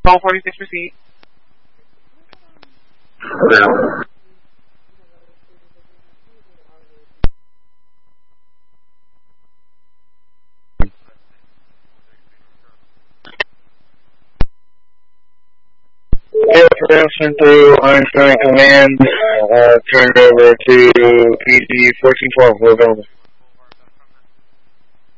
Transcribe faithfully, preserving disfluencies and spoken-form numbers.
Call forty-six, proceed. Yeah. Yeah, production through Einstein Command, uh, turn it over to P G fourteen twelve, November.